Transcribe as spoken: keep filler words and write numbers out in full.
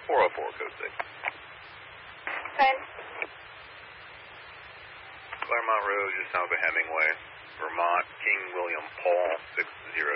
four oh four, code six. Okay. Claremont Road, just south of Hemingway, Vermont, King William Paul, six zero